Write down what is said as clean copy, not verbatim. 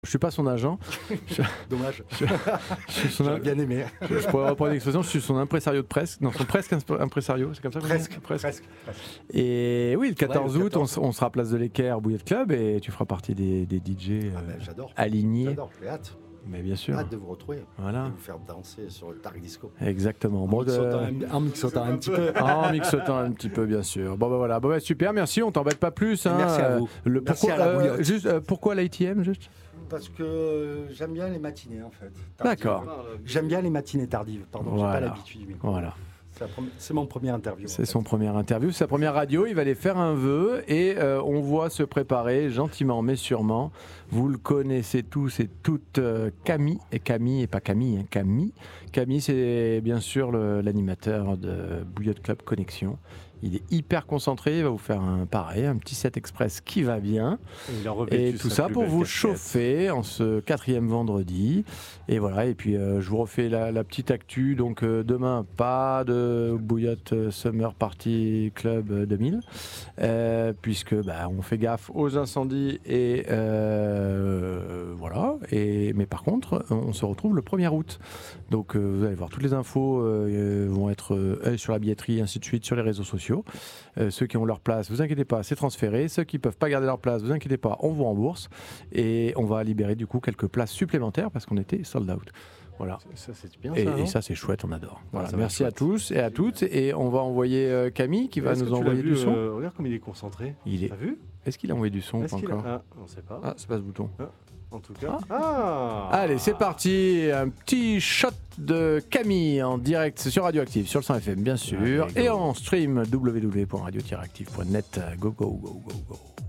Je suis pas son agent. Dommage. J'aurais bien aimé. Je pourrais reprendre l'expression, je suis son impresario de presse. Non, son presque impresario, c'est comme ça qu'on dit ? Presque. Et oui, le 14 le août, 14. on sera à Place de l'Équerre, Bouillotte Club, et tu feras partie des DJ J'adore. alignés. J'adore, j'ai hâte. Mais bien sûr. Hâte de vous retrouver. Voilà. Et vous faire danser sur le Targ Disco. Exactement. En mixotant un petit peu. En mixotant un petit peu, bien sûr. Bon, ben voilà. Bon, ben, super, merci. On t'embête pas plus. Hein. Merci à vous. Pourquoi, à la bouillotte. juste, pourquoi l'ATM juste Parce que j'aime bien les matinées, en fait. D'accord. J'aime bien les matinées tardives. Pardon, j'ai pas l'habitude. Mais voilà. C'est mon premier interview. C'est son premier interview, sa première radio. Il va aller faire un vœu et on voit se préparer gentiment mais sûrement. Vous le connaissez tous et toutes, Camille, et Camille, et pas Camille, hein, Camille. Camille, c'est bien sûr l'animateur de Bouillotte Club Connexion. Il est hyper concentré, il va vous faire un petit set express qui va bien. Et tout ça pour vous chauffer en ce 4e vendredi. Et voilà, et puis je vous refais la petite actu. Donc demain, pas de Bouillotte Summer Party Club 2000, puisque on fait gaffe aux incendies et voilà. Mais par contre, on se retrouve le 1er août. Donc vous allez voir, toutes les infos vont être sur la billetterie, ainsi de suite, sur les réseaux sociaux. Ceux qui ont leur place, vous inquiétez pas, c'est transféré. Ceux qui ne peuvent pas garder leur place, vous inquiétez pas, on vous rembourse. Et on va libérer du coup quelques places supplémentaires parce qu'on était sold out. Voilà. Ça, c'est bien. Et ça, c'est chouette, on adore. Voilà. Merci à tous et à toutes. Et on va envoyer Camille qui va nous envoyer du son. Regarde comme il est concentré. T'as vu ? Est-ce qu'il a envoyé du son ou pas encore On ne sait pas. Ah, c'est pas ce bouton. En tout cas. Allez, c'est parti. Un petit shot de Camille en direct sur Radioactive, sur le 100 FM, bien sûr. Et en stream www.radio-active.net. Go, go, go, go, go.